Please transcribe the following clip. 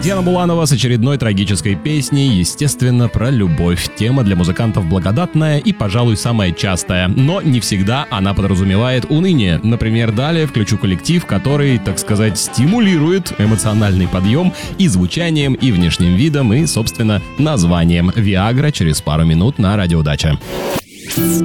Татьяна Буланова с очередной трагической песней, естественно, про любовь. Тема для музыкантов благодатная и, пожалуй, самая частая. Но не всегда она подразумевает уныние. Например, далее включу коллектив, который, так сказать, стимулирует эмоциональный подъем и звучанием, и внешним видом, и, собственно, названием. «Виагра» через пару минут на Радио Дача.